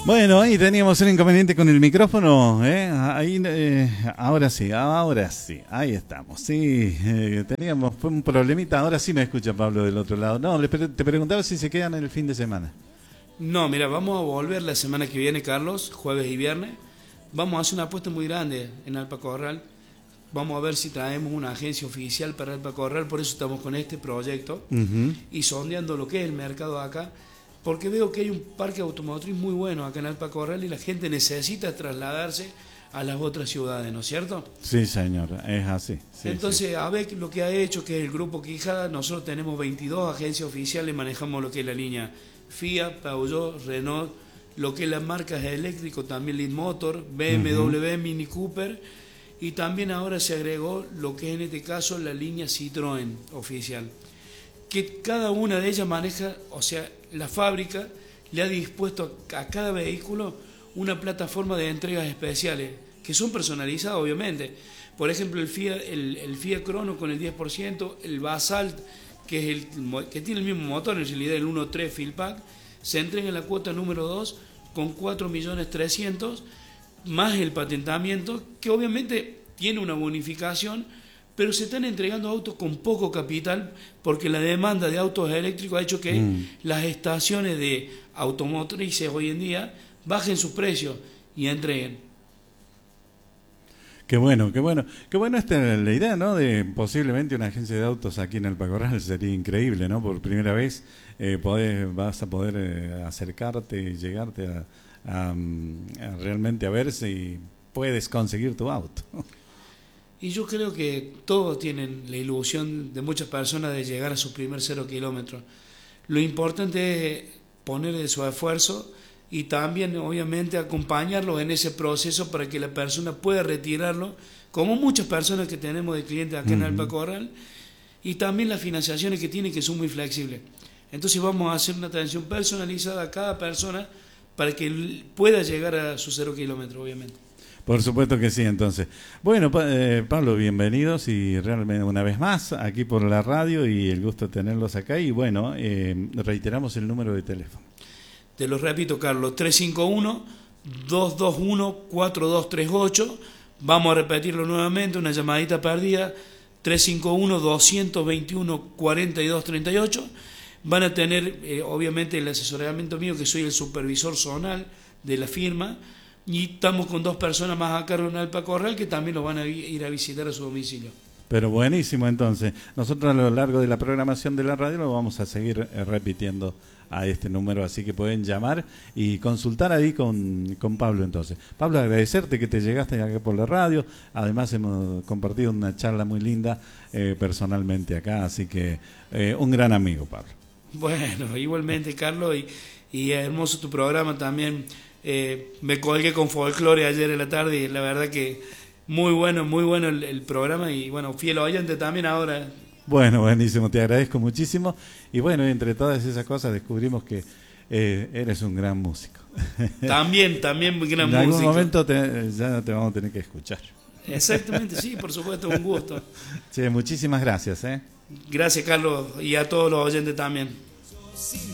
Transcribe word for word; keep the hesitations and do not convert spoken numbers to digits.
Bueno, ahí teníamos un inconveniente con el micrófono, ¿eh? Ahí, eh, ahora sí, ahora sí, ahí estamos. Sí, eh, teníamos fue un problemita, ahora sí me escucha Pablo del otro lado. No, le, te preguntaba si se quedan en el fin de semana. No, mira, vamos a volver la semana que viene, Carlos, jueves y viernes. Vamos a hacer una apuesta muy grande en Alpa Corral. Vamos a ver si traemos una agencia oficial para Alpa Corral, por eso estamos con este proyecto uh-huh. y sondeando lo que es el mercado acá, porque veo que hay un parque automotriz muy bueno acá en Alpa Corral y la gente necesita trasladarse a las otras ciudades, ¿no es cierto? Sí, señor, es así. Sí, Entonces, sí. A V E C lo que ha hecho, que es el Grupo Quijada, nosotros tenemos veintidós agencias oficiales, manejamos lo que es la línea Fiat, Peugeot, Renault, lo que es las marcas eléctricas, también Leadmotor, B M W, uh-huh. Mini Cooper, y también ahora se agregó lo que es en este caso la línea Citroën oficial, que cada una de ellas maneja, o sea, la fábrica le ha dispuesto a cada vehículo una plataforma de entregas especiales, que son personalizadas obviamente. Por ejemplo, el Fiat, el, el Fiat Crono con el diez por ciento, el Basalt, que, es el, que tiene el mismo motor, en realidad el uno punto tres Fieldpack, se entrega en la cuota número dos con cuatro millones trescientos mil, más el patentamiento, que obviamente tiene una bonificación, pero se están entregando autos con poco capital, porque la demanda de autos eléctricos ha hecho que mm. las estaciones de automotrices hoy en día bajen sus precios y entreguen. Qué bueno, qué bueno. Qué bueno esta la idea, ¿no? De posiblemente una agencia de autos aquí en Alpa Corral, sería increíble, ¿no? Por primera vez eh, podés, vas a poder eh, acercarte y llegarte a, a, a realmente a ver si puedes conseguir tu auto. Y yo creo que todos tienen la ilusión de muchas personas de llegar a su primer cero kilómetros. Lo importante es poner su esfuerzo y también obviamente acompañarlos en ese proceso para que la persona pueda retirarlo, como muchas personas que tenemos de clientes acá uh-huh. en Alpa Corral, y también las financiaciones que tienen, que son muy flexibles. Entonces vamos a hacer una atención personalizada a cada persona para que pueda llegar a su cero kilómetros, obviamente. Por supuesto que sí, entonces. Bueno, eh, Pablo, bienvenidos y realmente una vez más aquí por la radio y el gusto de tenerlos acá. Y bueno, eh, reiteramos el número de teléfono. Te lo repito, Carlos, tres cinco uno, dos dos uno, cuatro dos tres ocho. Vamos a repetirlo nuevamente, una llamadita perdida, tres cinco uno, dos dos uno, cuatro dos tres ocho. Van a tener, eh, obviamente, el asesoramiento mío, que soy el supervisor zonal de la firma, y estamos con dos personas más a cargo en Alpa Corral que también los van a ir a visitar a su domicilio. Pero buenísimo, entonces. Nosotros a lo largo de la programación de la radio lo vamos a seguir eh, repitiendo a este número, así que pueden llamar y consultar ahí con, con Pablo entonces. Pablo, agradecerte que te llegaste acá por la radio, además hemos compartido una charla muy linda eh, personalmente acá, así que eh, un gran amigo, Pablo. Bueno, igualmente, Carlos, y, y hermoso tu programa también. Eh, me colgué con folclore ayer en la tarde y la verdad que muy bueno, muy bueno el, el programa y bueno, fiel oyente también ahora. Bueno, buenísimo, te agradezco muchísimo y bueno, entre todas esas cosas descubrimos que eh, eres un gran músico. También, también muy gran músico. En algún momento te, ya te vamos a tener que escuchar. Exactamente, sí, por supuesto, un gusto. Sí, muchísimas gracias. ¿eh? Gracias, Carlos, y a todos los oyentes también.